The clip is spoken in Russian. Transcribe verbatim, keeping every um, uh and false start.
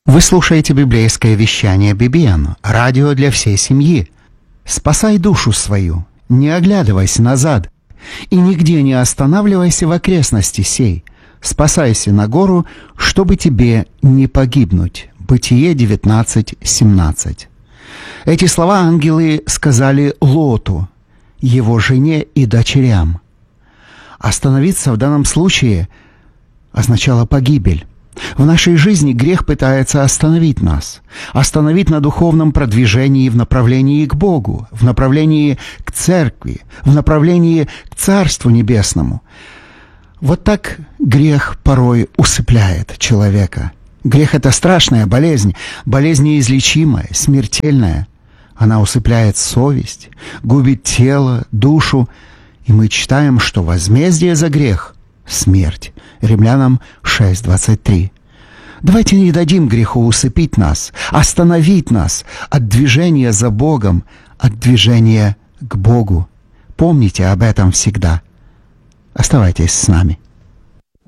Вы слушаете библейское вещание би би эн, радио для всей семьи. Спасай душу свою, не оглядывайся назад, и нигде не останавливайся в окрестности сей. Спасайся на гору, чтобы тебе не погибнуть. Бытие девятнадцать семнадцать. Эти слова ангелы сказали Лоту, его жене и дочерям. Остановиться в данном случае означало погибель. В нашей жизни грех пытается остановить нас, остановить на духовном продвижении в направлении к Богу, в направлении к Церкви, в направлении к Царству Небесному. Вот так грех порой усыпляет человека. Грех — это страшная болезнь, болезнь неизлечимая, смертельная. Она усыпляет совесть, губит тело, душу. И мы читаем, что возмездие за грех — смерть. Римлянам шесть двадцать три. Давайте не дадим греху усыпить нас, остановить нас от движения за Богом, от движения к Богу. Помните об этом всегда. Оставайтесь с нами.